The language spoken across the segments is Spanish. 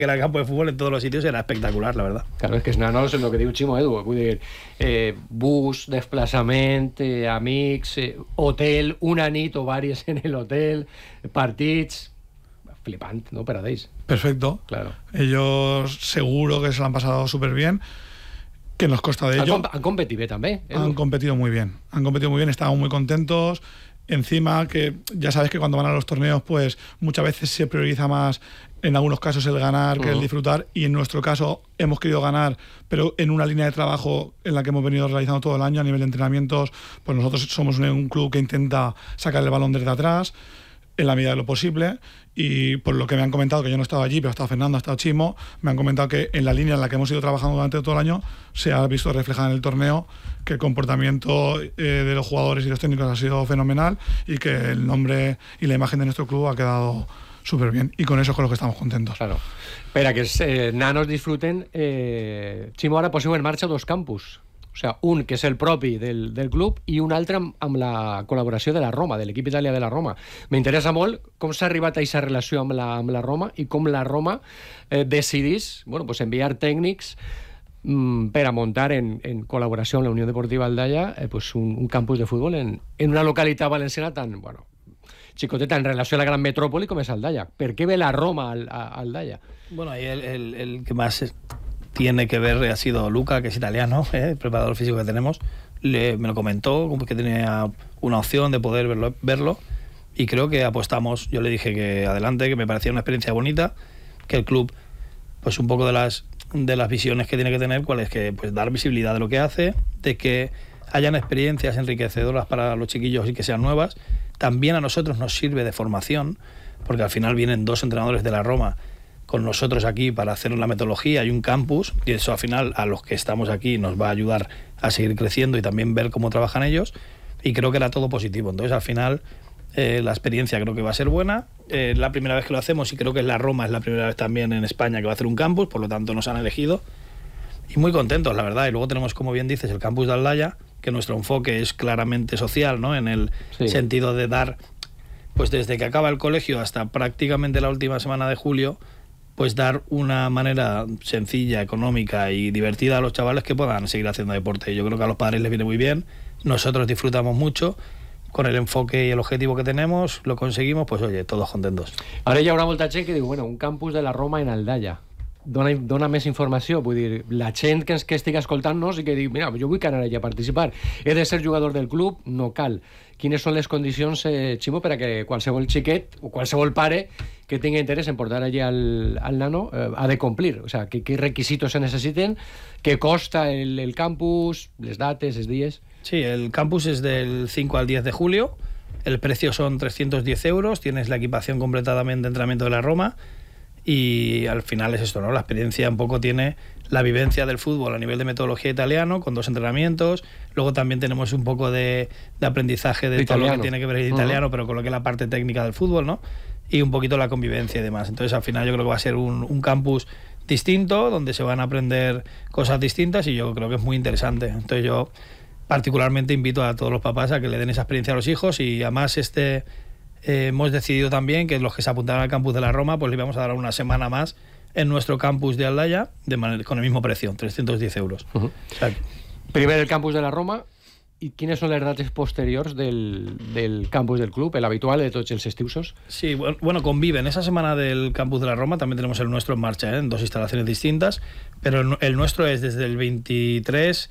que era el campo de fútbol en todos los sitios, era espectacular, la verdad. Claro, és que els nanos, el que diu Ximo, Edu, vull dir, bus, desplaçament, amics, hotel, una nit o varias en el hotel, partits... Flipant, ¿no? Per a ells. Perfecto. Claro. Ellos seguro que se lo han pasado súper bien. Que nos consta de ello. Han competido bien también. Han competido muy bien. Estaban muy contentos. Encima, que ya sabes que cuando van a los torneos, pues muchas veces se prioriza más, en algunos casos, el ganar que el disfrutar. Y en nuestro caso hemos querido ganar, pero en una línea de trabajo en la que hemos venido realizando todo el año a nivel de entrenamientos. Pues nosotros somos un club que intenta sacar el balón desde atrás en la medida de lo posible, y por lo que me han comentado, que yo no estaba allí, pero ha estado Fernando, ha estado Chimo, me han comentado que en la línea en la que hemos ido trabajando durante todo el año se ha visto reflejada en el torneo, que el comportamiento de los jugadores y los técnicos ha sido fenomenal, y que el nombre y la imagen de nuestro club ha quedado súper bien, y con eso es con lo que estamos contentos. Claro. Per a que els nanos disfruten, Ximo, ara poseu en marxa 2 campus. O sea, un que és el propi del club i un altre amb la col·laboració de la Roma, de l'equip italià de la Roma. M'interessa molt com s'ha arribat a aquesta relació amb la Roma i com la Roma decidís enviar tècnics per a muntar en col·laboració amb la Unió Deportiva Aldaia un campus de futbol en una localitat valenciana tan xicoteta en relació a la gran metrópoli com és Aldaia. Per què ve la Roma a Aldaia? Bueno, ahí el que más tiene que ver ha sido Luca, que es italiano, el preparador físico que tenemos. Me lo comentó, como que tenía una opción de poder verlo, y creo que apostamos. Yo le dije que adelante, que me parecía una experiencia bonita, que el club, pues un poco de las visiones que tiene que tener, cuál es que pues dar visibilidad de lo que hace, de que hayan experiencias enriquecedoras para los chiquillos y que sean nuevas. También a nosotros nos sirve de formación, porque al final vienen 2 entrenadores de la Roma con nosotros aquí para hacer la metodología y un campus, y eso al final a los que estamos aquí nos va a ayudar a seguir creciendo y también ver cómo trabajan ellos, y creo que era todo positivo. Entonces al final la experiencia creo que va a ser buena. La primera vez que lo hacemos, y creo que la Roma es la primera vez también en España que va a hacer un campus, por lo tanto nos han elegido y muy contentos, la verdad. Y luego tenemos, como bien dices, el campus de Aldaia, que nuestro enfoque es claramente social, ¿no? En el sentido de dar, pues desde que acaba el colegio hasta prácticamente la última semana de julio, pues dar una manera sencilla, económica y divertida a los chavales que puedan seguir haciendo deporte. Yo creo que a los padres les viene muy bien, nosotros disfrutamos mucho, con el enfoque y el objetivo que tenemos, lo conseguimos, pues oye, todos contentos. Ara hi haurà molta gent que diu, un campus de la Roma en Aldaia. Dona més informació, vull dir, la gent que estigui escoltant-nos i que digui, mira, jo vull anar allà a participar, he de ser jugador del club, no cal. Quines són les condicions, Ximo, per a que qualsevol xiquet o qualsevol pare que tingui interès en portar allà al nano ha de complir? O sea, ¿qué requisitos se necesiten? ¿Qué costa el campus? ¿Les dates, els dies? Sí, el campus es del 5 al 10 de julio, el precio son 310 euros, tienes la equipación completamente de entrenamiento de la Roma, y al final es esto, ¿no? La experiencia un poco tiene la vivencia del fútbol a nivel de metodología italiano, con 2 entrenamientos. Luego también tenemos un poco de aprendizaje de todo lo que tiene que ver el italiano, pero con lo que es la parte técnica del fútbol, ¿no? Y un poquito la convivencia y demás. Entonces al final yo creo que va a ser un campus distinto, donde se van a aprender cosas distintas, y yo creo que es muy interesante. Entonces yo particularmente invito a todos los papás a que le den esa experiencia a los hijos, y además hemos decidido también que los que se apuntaran al campus de la Roma, pues le íbamos a dar una semana más en nuestro campus de Aldaia, con el mismo precio, 310 euros. O sea, primer el campus de la Roma, i quines són les dates posteriors del campus del club, el habitual de tots els estiusos? Sí, bueno, conviven. Esa semana del campus de la Roma también tenemos el nuestro en marcha, en 2 instalaciones distintas, pero el nuestro es desde el 23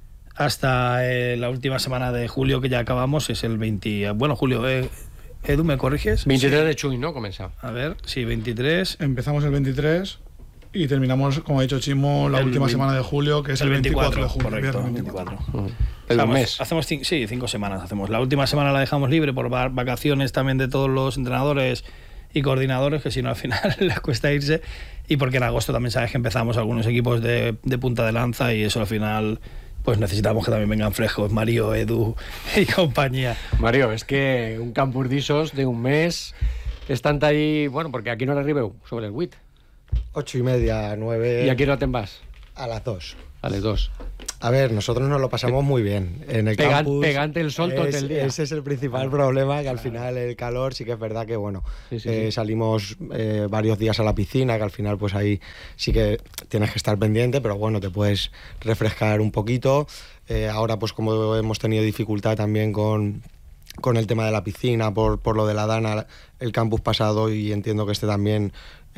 hasta la última semana de julio, que ya acabamos, es el 20... Bueno, julio... Edu, ¿me corriges? 23 de juny, ¿no? Comença. A ver, sí, 23. Empezamos el 23 y terminamos, como ha dicho Chimo, la última semana de julio, que es el 24 de julio. Correcto, el 24. El mes. Hacemos 5 semanas. Hacemos. La última semana la dejamos libre por vacaciones también de todos los entrenadores y coordinadores, que si no al final les cuesta irse, y porque en agosto también sabes que empezamos algunos equipos de punta de lanza, y eso al final... pues necesitamos que también vengan frescos, Mario, Edu y compañía. Mario, es que un campus d'Isos de un mes, estan ahí, bueno, porque aquí no arribeu, sobre el 8. 8:30, 9... ¿Y a qué hora te'n vas? A las 2. A les 2. A ver, nosotros nos lo pasamos muy bien. En el campus... Pegante el sol todo el día. Ese es el principal problema, que al final el calor sí que es verdad que, bueno, salimos varios días a la piscina, que al final pues ahí sí que tienes que estar pendiente, pero bueno, te puedes refrescar un poquito. Ahora pues como hemos tenido dificultad también con el tema de la piscina, por lo de la Dana, el campus pasado, y entiendo que también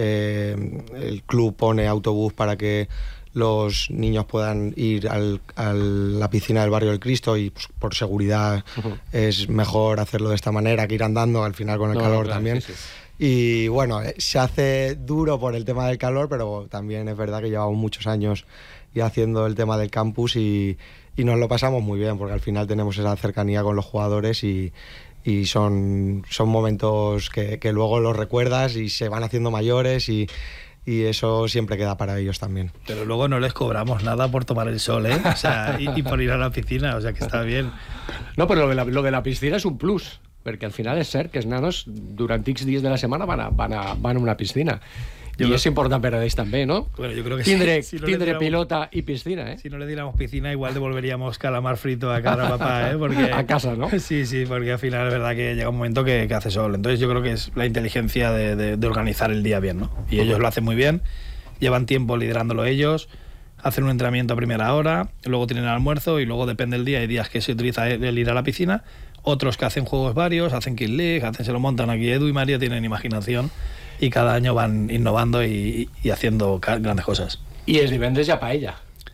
el club pone autobús para que los niños puedan ir a la piscina del barrio del Cristo, y pues, por seguridad es mejor hacerlo de esta manera que ir andando al final con el calor, claro, también. Sí. Y bueno, se hace duro por el tema del calor, pero también es verdad que llevamos muchos años ya haciendo el tema del campus y nos lo pasamos muy bien, porque al final tenemos esa cercanía con los jugadores y son momentos que luego los recuerdas y se van haciendo mayores y eso siempre queda para ellos también. Pero luego no les cobramos nada por tomar el sol, ¿eh? O sea, y por ir a la piscina, o sea que está bien. No, pero lo de la piscina es un plus, perquè al final és cert que els nanos durant X dies de la setmana van a una piscina. Y es importante para ellos también, ¿no? Bueno, yo creo que tindre si pilota y piscina, ¿eh? Si no le diéramos piscina, igual devolveríamos calamar frito a cada papá, ¿eh? Porque, a casa, ¿no? Sí, porque al final es verdad que llega un momento que hace sol. Entonces yo creo que es la inteligencia de organizar el día bien, ¿no? Y ellos lo hacen muy bien, llevan tiempo liderándolo ellos, hacen un entrenamiento a primera hora, luego tienen el almuerzo y luego depende del día. Hay días que se utiliza el ir a la piscina, otros que hacen juegos varios, hacen Kid League, se lo montan aquí. Edu y María tienen imaginación y cada año van innovando y haciendo grandes cosas. Y el viernes ya paella.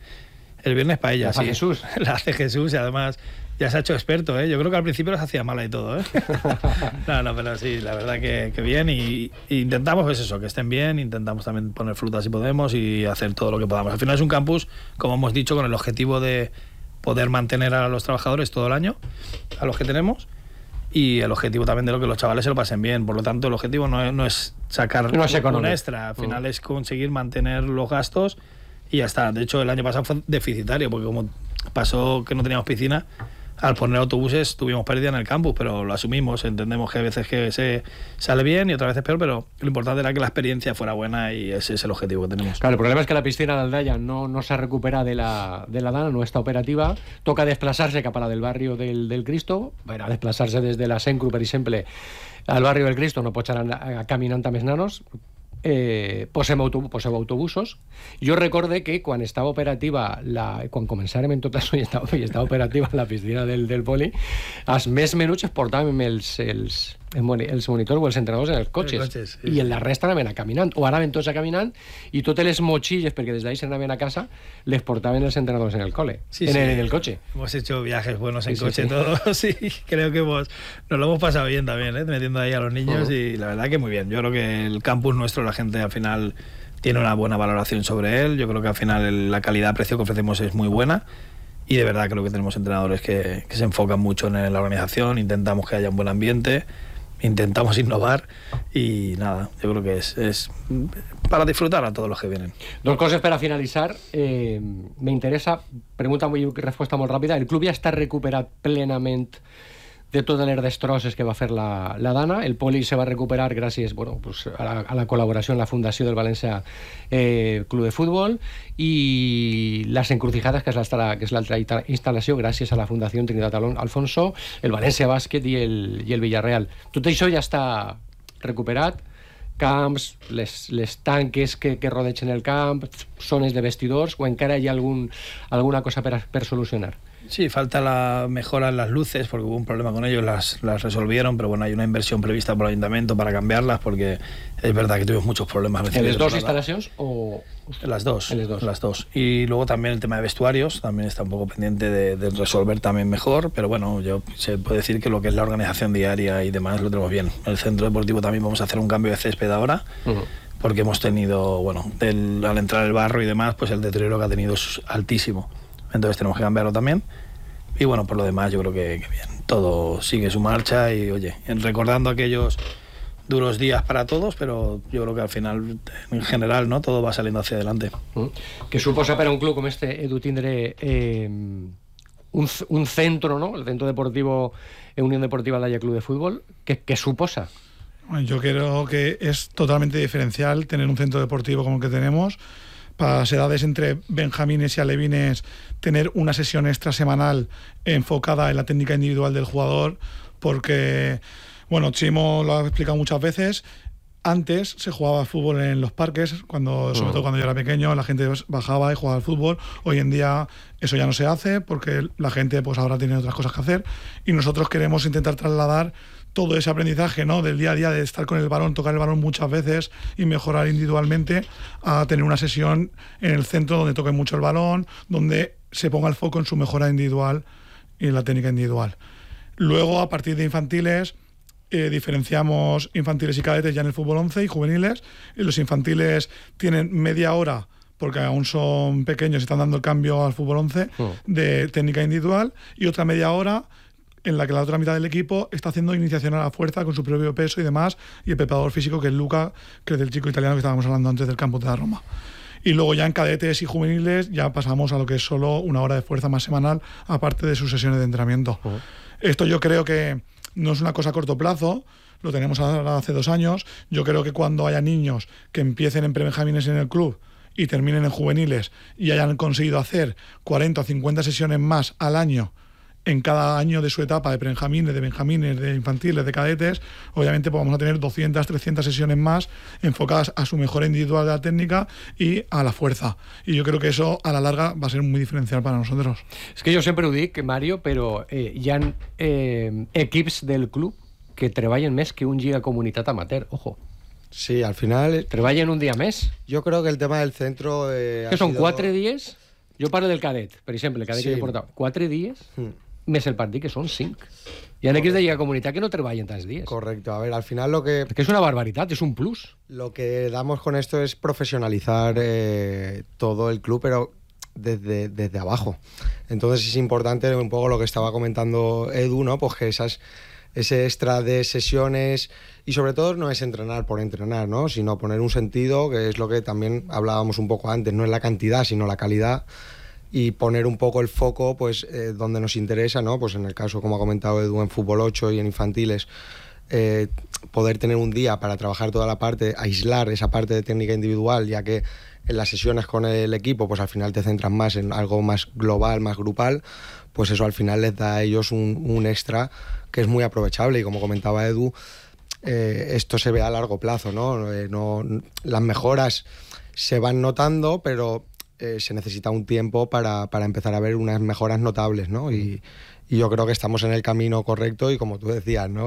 El viernes paella, sí. Jesús. La hace Jesús y además ya se ha hecho experto, ¿eh? Yo creo que al principio las hacía mala y todo, ¿eh? No, pero sí, la verdad que bien y intentamos pues eso, que estén bien, intentamos también poner frutas si podemos y hacer todo lo que podamos. Al final es un campus, como hemos dicho, con el objetivo de poder mantener a los trabajadores todo el año, a los que tenemos, y el objetivo también de lo que los chavales se lo pasen bien. Por lo tanto, el objetivo no es sacar un extra, al final es conseguir mantener los gastos y ya está. De hecho, el año pasado fue deficitario, porque como pasó que no teníamos piscina, al poner autobuses tuvimos pérdida en el campus, pero lo asumimos, entendemos que a veces que se sale bien y otras veces peor, pero lo importante era que la experiencia fuera buena y ese es el objetivo que tenemos. Claro, el problema es que la piscina de Aldaya no se recupera de la Dana, no está operativa, toca desplazarse cap a la del barrio del Cristo, bueno, desplazarse desde la Sencru, per exemple, al barrio del Cristo no pots anar caminant amb els nanos. Poseu autobusos. Jo recorde que quan estava operativa quan començàrem en tot això i estava operativa la piscina del poli, els més menuts es portàvem els monitors o els entrenadors en els cotxes, i en la resta anaven a caminant, o anaven tots a caminant i totes les motxilles, perquè des d'ahí se anaven a casa, les portaven els entrenadors en el cole, en el coche. Hemos hecho viajes buenos en coche todos, sí, creo que nos lo hemos pasado bien también, metiendo ahí a los niños y la verdad que muy bien. Yo creo que el campus nuestro, la gente al final tiene una buena valoración sobre él. Yo creo que al final la calidad-precio que ofrecemos es muy buena y de verdad creo que tenemos entrenadores que se enfocan mucho en la organización, intentamos que haya un buen ambiente, intentamos innovar y nada, yo creo que es para disfrutar a todos los que vienen. Dos cosas para finalizar. Me interesa, pregunta y respuesta muy rápida, el club ya está recuperat plenament de totes les destrosses que va fer la Dana. El poli se va recuperar gràcies a la col·laboració en la fundació del València Club de Futbol, i les Encrucijadas, que és l'altra instal·lació, gràcies a la Fundació Trinitat Alfonso, el València Bàsquet i el Villarreal. Tot això ja està recuperat, camps, les tanques que rodegen el camp, zones de vestidors, o encara hi ha alguna cosa per solucionar? Sí, falta la mejora en las luces, porque hubo un problema con ellos, las resolvieron, pero bueno, hay una inversión prevista por el ayuntamiento para cambiarlas, porque es verdad que tuvimos muchos problemas. ¿En las dos instalaciones o...? En las dos. Y luego también el tema de vestuarios, también está un poco pendiente de resolver también mejor, pero bueno, se puede decir que lo que es la organización diaria y demás lo tenemos bien. En el centro deportivo también vamos a hacer un cambio de césped ahora, porque hemos tenido, al entrar el barro y demás, pues el deterioro que ha tenido es altísimo. Entonces tenemos que cambiarlo también. Y bueno, por lo demás yo creo que bien. Todo sigue su marcha y, oye, recordando aquellos duros días para todos, pero yo creo que al final, en general, ¿no? Todo va saliendo hacia adelante. ¿Qué suposa para un club como este, Edu, tindre un centro, ¿no? El Centro Deportivo Unión Deportiva Aldaya Club de Fútbol? ¿Qué suposa? Yo creo que es totalmente diferencial tener un centro deportivo como el que tenemos, para las edades entre benjamines y alevines, tener una sesión extra semanal enfocada en la técnica individual del jugador, porque, bueno, Chimo lo ha explicado muchas veces. Antes se jugaba fútbol en los parques, sobre todo cuando yo era pequeño, la gente bajaba y jugaba al fútbol. Hoy en día eso ya no se hace porque la gente pues ahora tiene otras cosas que hacer, y nosotros queremos intentar trasladar todo ese aprendizaje, ¿no?, del día a día, de estar con el balón, tocar el balón muchas veces y mejorar individualmente, a tener una sesión en el centro donde toque mucho el balón, donde se ponga el foco en su mejora individual y en la técnica individual. Luego, a partir de infantiles, diferenciamos infantiles y cadetes ya en el fútbol 11 y juveniles. Y los infantiles tienen media hora, porque aún son pequeños y están dando el cambio al fútbol 11, de técnica individual, y otra media hora en la que la otra mitad del equipo está haciendo iniciación a la fuerza con su propio peso y demás, y el preparador físico, que es Luca, que es del chico italiano que estábamos hablando antes del campus de la Roma. Y luego ya en cadetes y juveniles ya pasamos a lo que es solo una hora de fuerza más semanal, aparte de sus sesiones de entrenamiento. Esto yo creo que no es una cosa a corto plazo, lo tenemos ahora hace 2 años. Yo creo que cuando haya niños que empiecen en prebenjamines en el club y terminen en juveniles y hayan conseguido hacer 40 o 50 sesiones más al año en cada año de su etapa de prebenjamines, de infantiles, de cadetes, obviamente pues vamos a tener 200, 300 sesiones más enfocadas a su mejora individual de la técnica y a la fuerza. Y yo creo que eso a la larga va a ser muy diferencial para nosotros. És que jo sempre ho dic, Mario, però hi ha equips del club que treballen més que un lliga comunitat amateur, ojo. Sí, al final... Treballen un dia més. Yo creo que el tema del centro... que són 4 dies... Jo parlo del cadet, per exemple, el cadet que jo portava. 4 dies... més el partit, que són 5. Hi ha equips de lliga comunitat que no treballen tants dies. Correcto. A ver, al final lo que... Es que es una barbaridad, es un plus. Lo que damos con esto es profesionalizar todo el club, pero desde abajo. Entonces es importante un poco lo que estaba comentando Edu, ¿no? Pues que ese extra de sesiones, y sobre todo no es entrenar por entrenar, ¿no?, sino poner un sentido, que es lo que también hablábamos un poco antes, no es la cantidad, sino la calidad, y poner un poco el foco pues donde nos interesa, ¿no? Pues en el caso, como ha comentado Edu, en fútbol 8 y en infantiles, poder tener un día para trabajar toda la parte, aislar esa parte de técnica individual, ya que en las sesiones con el equipo pues al final te centras más en algo más global, más grupal, pues eso al final les da a ellos un extra que es muy aprovechable. Y como comentaba Edu, esto se ve a largo plazo, ¿no? Las mejoras se van notando, pero se necesita un tiempo para empezar a ver unas mejoras notables, ¿no? Y yo creo que estamos en el camino correcto, y como tú decías, ¿no?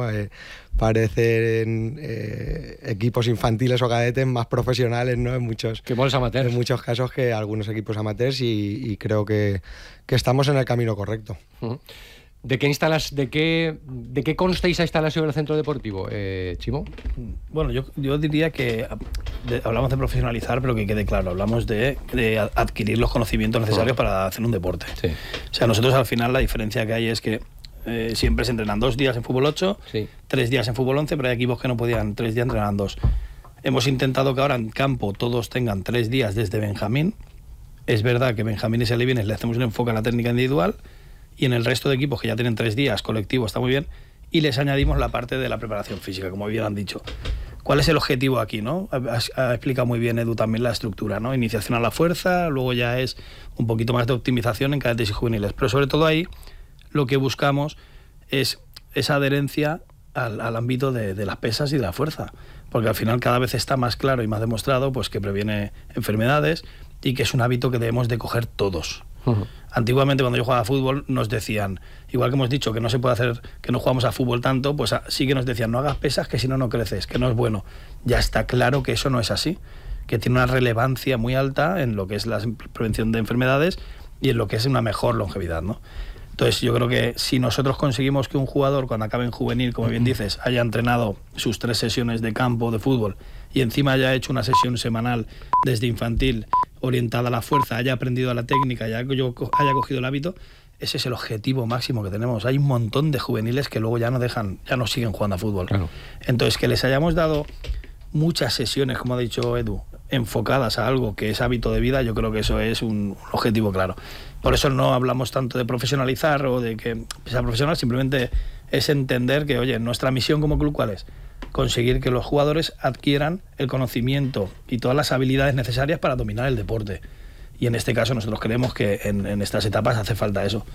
Parecen equipos infantiles o cadetes más profesionales, ¿no? En muchos casos que algunos equipos amateurs, y creo que estamos en el camino correcto. ¿De qué consta esa instalación en el centro deportivo, Chimo? Bueno, yo diría que hablamos de profesionalizar, pero que quede claro, hablamos de adquirir los conocimientos necesarios para hacer un deporte. Sí. O sea, nosotros al final la diferencia que hay es que siempre se entrenan 2 días en fútbol 8, 3 días en fútbol 11, pero hay equipos que no podían 3 días, entrenan 2. Hemos intentado que ahora en campo todos tengan 3 días desde Benjamín. Es verdad que Benjamín y alevines le hacemos un enfoque a la técnica individual, y en el resto de equipos que ya tienen 3 días, colectivo, está muy bien, y les añadimos la parte de la preparación física, como bien han dicho. ¿Cuál es el objetivo aquí, no? Ha explicado muy bien Edu también la estructura, ¿no? Iniciación a la fuerza, luego ya es un poquito más de optimización en cadetes y juveniles, pero sobre todo ahí lo que buscamos es esa adherencia al ámbito de las pesas y de la fuerza, porque al final cada vez está más claro y más demostrado pues que previene enfermedades y que es un hábito que debemos de coger todos. Antiguamente, cuando yo jugaba a fútbol, nos decían, igual que hemos dicho que no se puede hacer, que no jugamos a fútbol tanto, pues sí que nos decían, no hagas pesas, que si no, no creces, que no es bueno. Ya está claro que eso no es así, que tiene una relevancia muy alta en lo que es la prevención de enfermedades y en lo que es una mejor longevidad, ¿no? Entonces, yo creo que si nosotros conseguimos que un jugador, cuando acabe en juvenil, como bien dices, haya entrenado sus 3 sesiones de campo de fútbol y encima haya hecho una sesión semanal desde infantil orientada a la fuerza, haya aprendido la técnica, haya cogido el hábito, ese es el objetivo máximo que tenemos. Hay un montón de juveniles que luego ya no siguen jugando a fútbol. Claro. Entonces, que les hayamos dado muchas sesiones, como ha dicho Edu, enfocadas a algo que es hábito de vida, yo creo que eso es un objetivo claro. Por eso no hablamos tanto de profesionalizar o de que sea profesional, simplemente es entender que, oye, nuestra misión como club, ¿cuál es? conseguir que los jugadores adquieran el conocimiento y todas las habilidades necesarias para dominar el deporte. Y en este caso nosotros creemos que en estas etapas hace falta eso.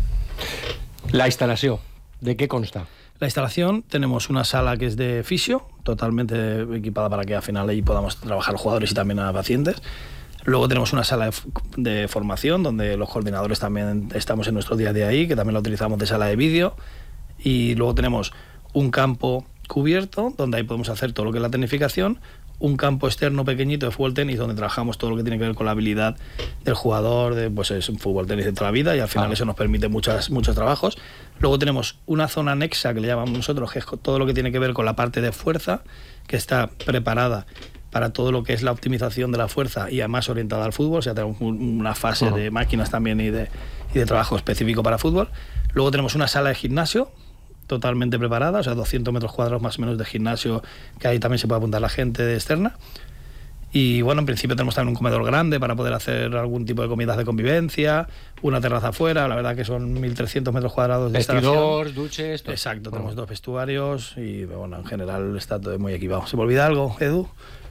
La instalación, ¿de qué consta? La instalación, tenemos una sala que es de fisio, totalmente equipada para que al final ahí podamos trabajar los jugadores y también a pacientes. Luego tenemos una sala de formación donde los coordinadores también estamos en nuestro día a día ahí, que también la utilizamos de sala de vídeo. Y luego tenemos un campo cubierto donde ahí podemos hacer todo lo que es la tecnificación, un campo externo pequeñito de fútbol tenis donde trabajamos todo lo que tiene que ver con la habilidad del jugador, pues es un fútbol tenis de toda la vida, y al final eso nos permite muchos trabajos. Luego tenemos una zona anexa que le llamamos nosotros, que es todo lo que tiene que ver con la parte de fuerza, que está preparada para todo lo que es la optimización de la fuerza y además orientada al fútbol. O sea, tenemos una fase de máquinas también y de trabajo específico para fútbol. Luego tenemos una sala de gimnasio totalmente preparada, o sea, 200 metros cuadrados más o menos de gimnasio, que ahí también se puede apuntar la gente de externa. Y bueno, en principio tenemos también un comedor grande para poder hacer algún tipo de comidas de convivencia, una terraza afuera, la verdad que son 1.300 metros cuadrados de vestidor, duches, todo. Exacto, tenemos 2 vestuarios y bueno, en general está todo muy equipado. ¿Se me olvida algo, Edu?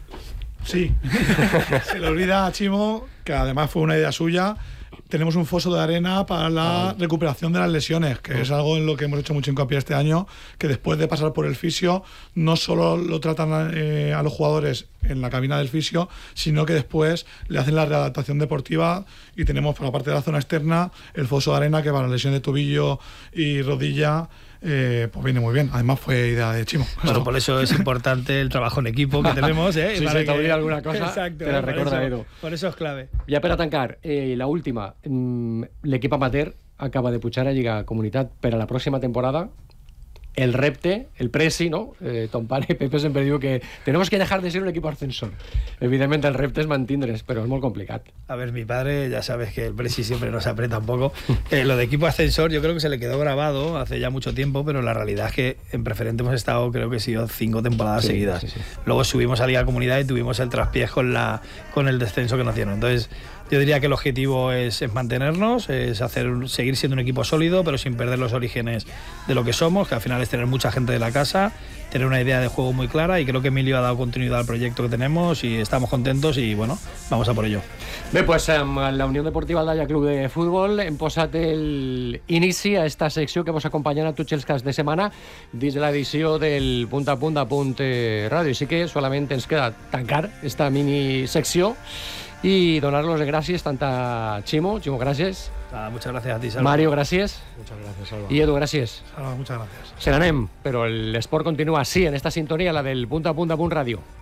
Sí, se le olvida a Chimo, que además fue una idea suya. Tenemos un foso de arena para la recuperación de las lesiones, que es algo en lo que hemos hecho mucho hincapié este año, que después de pasar por el fisio, no solo lo tratan a los jugadores en la cabina del fisio, sino que después le hacen la readaptación deportiva, y tenemos por la parte de la zona externa el foso de arena, que para la lesión de tobillo y rodilla pues viene muy bien. Además fue idea de Chimo. Bueno, por eso es importante el trabajo en equipo que tenemos, si se te olvida alguna cosa, exacto, te la recorda Edu. Por eso es clave. Ja per a tancar, la última, l'equip amateur acaba de pujar a Lliga Comunitat per a la pròxima temporada. El repte, el presi, ¿no? Ton pare, Pepe, sempre diu que tenemos que dejar de ser un equipo ascensor. Evidentemente el repte es mantindre's, pero es molt complicat. A ver, mi padre, ya sabes que el presi siempre nos aprieta un poco. Lo de equipo ascensor yo creo que se le quedó grabado hace ya mucho tiempo, pero la realidad es que en preferente hemos estado, creo que ha sido 5 temporadas seguidas. Sí. Luego subimos a Liga Comunidad y tuvimos el traspiés con el descenso que nos dieron. Entonces, yo diría que el objetivo es mantenernos, es seguir siendo un equipo sólido, pero sin perder los orígenes de lo que somos, que al final es tener mucha gente de la casa, tener una idea de juego muy clara, y creo que Emilio ha dado continuidad al proyecto que tenemos y estamos contentos y bueno, vamos a por ello. Bé, doncs amb la Unió Deportiva Aldaia Club de Futbol hem posat l'inici a esta secció que vos acompanyarà tots els caps de setmana dins de l'edició del Punt a Punt Ràdio. Així que solament ens queda tancar esta mini secció y donar-los gràcies tant a Chimo, gràcies. Muchas gracias a ti, Salva. Mario, gràcies. Muchas gracias, Salva. Y Edu, gràcies. Salva, muchas gracias. Se n'anem, però l'esport continua, sí, en esta sintonia, la del Punt a Punt Ràdio.